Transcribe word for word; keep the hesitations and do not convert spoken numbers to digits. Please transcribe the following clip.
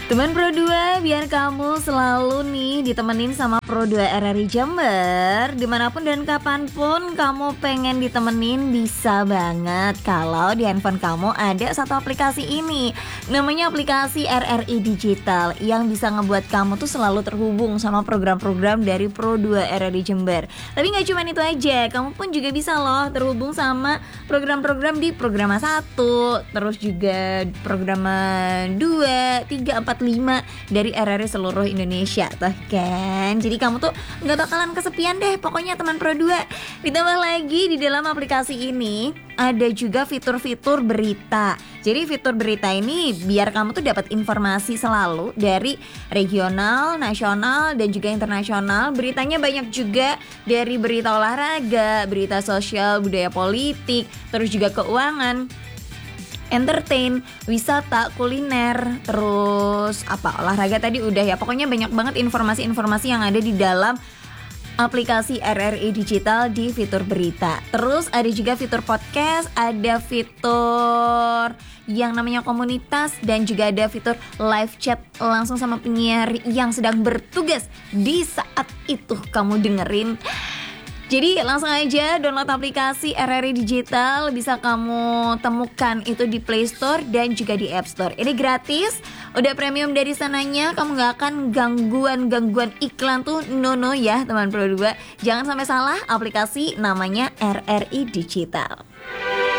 Teman Pro dua, biar kamu selalu nih ditemenin sama Pro dua R R I Jember. Dimanapun dan kapanpun kamu pengen ditemenin bisa banget kalau di handphone kamu ada satu aplikasi ini. Namanya aplikasi R R I Digital yang bisa ngebuat kamu tuh selalu terhubung sama program-program dari Pro dua R R I Jember. Tapi gak cuma itu aja, kamu pun juga bisa loh terhubung sama program-program di Programa satu, terus juga Programa dua, tiga, empat, lima dari R R I seluruh Indonesia tuh kan. Jadi kamu tuh gak bakalan kesepian deh pokoknya teman Pro dua. Ditambah lagi di dalam aplikasi ini ada juga fitur-fitur berita. Jadi fitur berita ini biar kamu tuh dapat informasi selalu dari regional, nasional, dan juga internasional. Beritanya banyak juga, dari berita olahraga, berita sosial, budaya politik, terus juga keuangan, entertain, wisata, kuliner, terus apa, olahraga tadi udah ya. Pokoknya banyak banget informasi-informasi yang ada di dalam aplikasi R R I Digital di fitur berita. Terus ada juga fitur podcast, ada fitur yang namanya komunitas, dan juga ada fitur live chat langsung sama penyiar yang sedang bertugas di saat itu kamu dengerin. Jadi langsung aja download aplikasi R R I Digital, bisa kamu temukan itu di Play Store dan juga di App Store. Ini gratis, udah premium dari sananya, kamu gak akan gangguan-gangguan iklan tuh, no no ya teman Pro dua. Jangan sampai salah, aplikasi namanya R R I Digital.